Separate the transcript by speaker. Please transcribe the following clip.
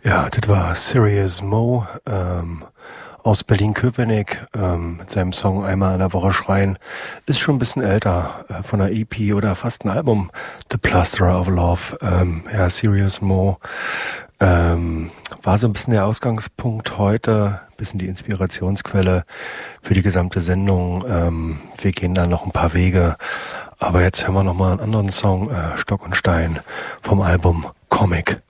Speaker 1: Ja, das war Serious Mo aus Berlin-Köpenick mit seinem Song Einmal in der Woche schreien. Ist schon ein bisschen älter, von einer EP oder fast ein Album, The Plasterer of Love. Ja, Serious Mo war so ein bisschen der Ausgangspunkt heute, ein bisschen die Inspirationsquelle für die gesamte Sendung. Wir gehen da noch ein paar Wege, aber jetzt hören wir noch mal einen anderen Song, Stock und Stein vom Album Comic.